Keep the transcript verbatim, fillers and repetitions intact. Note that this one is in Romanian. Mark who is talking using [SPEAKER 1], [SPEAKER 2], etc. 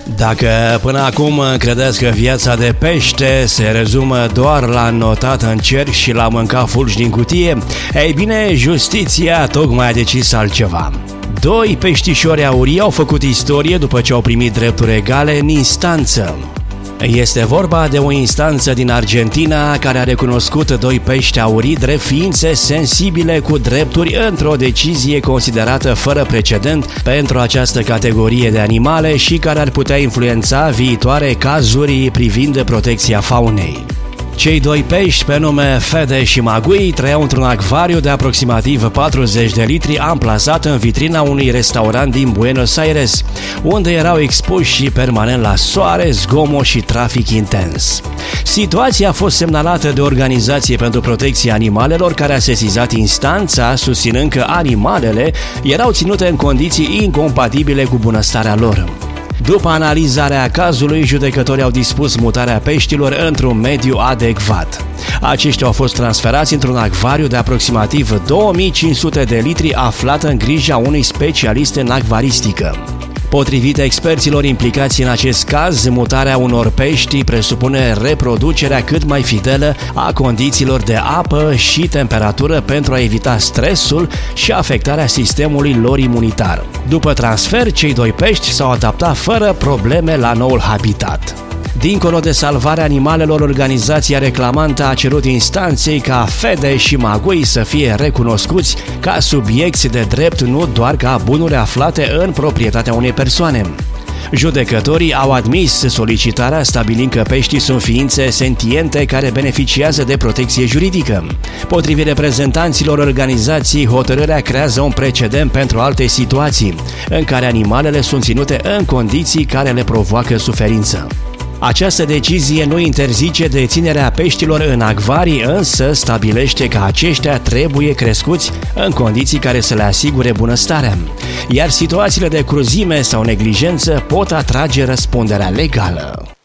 [SPEAKER 1] Dacă până acum credeți că viața de pește se rezumă doar la notat în cerc și la mânca fulgi din cutie, ei bine, justiția tocmai a decis altceva. Doi peștișori aurii au făcut istorie după ce au primit drepturi egale în instanță. Este vorba de o instanță din Argentina care a recunoscut doi pești aurii drept ființe sensibile cu drepturi într-o decizie considerată fără precedent pentru această categorie de animale și care ar putea influența viitoare cazuri privind protecția faunei. Cei doi pești, pe nume Fede și Magui, trăiau într-un acvariu de aproximativ patruzeci de litri amplasat în vitrina unui restaurant din Buenos Aires, unde erau expuși permanent la soare, zgomot și trafic intens. Situația a fost semnalată de Organizație pentru Protecția Animalelor, care a sesizat instanța, susținând că animalele erau ținute în condiții incompatibile cu bunăstarea lor. După analizarea cazului, judecătorii au dispus mutarea peștilor într-un mediu adecvat. Aceștia au fost transferați într-un acvariu de aproximativ două mii cinci sute de litri aflat în grija unui specialist în acvaristică. Potrivit experților implicați în acest caz, mutarea unor pești presupune reproducerea cât mai fidelă a condițiilor de apă și temperatură pentru a evita stresul și afectarea sistemului lor imunitar. După transfer, cei doi pești s-au adaptat fără probleme la noul habitat. Dincolo de salvarea animalelor, organizația reclamantă a cerut instanței ca Fede și Magui să fie recunoscuți ca subiecți de drept, nu doar ca bunuri aflate în proprietatea unei persoane. Judecătorii au admis solicitarea, stabilind că peștii sunt ființe sentiente care beneficiază de protecție juridică. Potrivit reprezentanților organizației, hotărârea creează un precedent pentru alte situații, în care animalele sunt ținute în condiții care le provoacă suferință. Această decizie nu interzice deținerea peștilor în acvarii, însă stabilește că aceștia trebuie crescuți în condiții care să le asigure bunăstarea, iar situațiile de cruzime sau neglijență pot atrage răspunderea legală.